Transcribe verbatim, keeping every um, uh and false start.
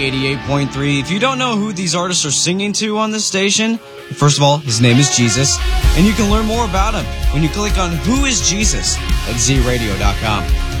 eighty-eight point three. If you don't know who these artists are singing to on this station, first of all, his name is Jesus, and you can learn more about him when you click on Who is Jesus at Z radio dot com.